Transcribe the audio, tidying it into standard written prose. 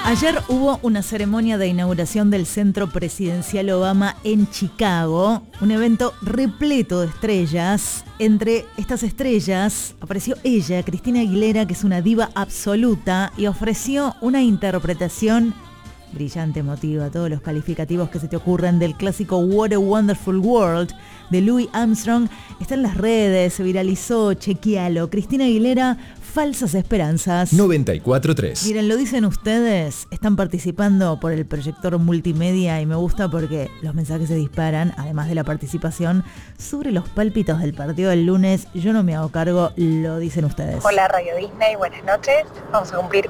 Ayer hubo una ceremonia de inauguración del Centro Presidencial Obama en Chicago, un evento repleto de estrellas. Entre estas estrellas apareció ella, Christina Aguilera, que es una diva absoluta, y ofreció una interpretación brillante, emotiva, todos los calificativos que se te ocurran del clásico What a Wonderful World de Louis Armstrong. Está en las redes, se viralizó, chequealo. Christina Aguilera, Falsas Esperanzas. 94.3. Miren, lo dicen ustedes, están participando por el proyector multimedia y me gusta porque los mensajes se disparan, además de la participación, sobre los pálpitos del partido del lunes. Yo no me hago cargo, lo dicen ustedes. Hola Radio Disney, buenas noches. Vamos a cumplir